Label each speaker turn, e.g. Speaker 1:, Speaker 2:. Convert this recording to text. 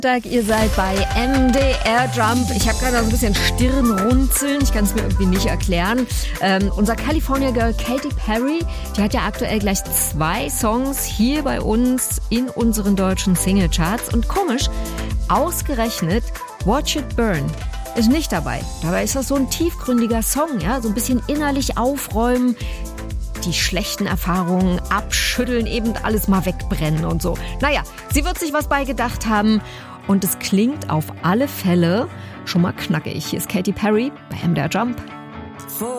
Speaker 1: Ihr seid bei MDR Jump. Ich habe gerade so ein bisschen Stirnrunzeln. Ich kann es mir irgendwie nicht erklären. Unser California Girl Katy Perry, die hat ja aktuell gleich 2 Songs hier bei uns in unseren deutschen Singlecharts. Und komisch, ausgerechnet Watch It Burn ist nicht dabei. Dabei ist das so ein tiefgründiger Song, ja, so ein bisschen innerlich aufräumen, die schlechten Erfahrungen abschütteln, eben alles mal wegbrennen und so. Naja, sie wird sich was bei gedacht haben und es klingt auf alle Fälle schon mal knackig. Hier ist Katy Perry bei MDR Jump.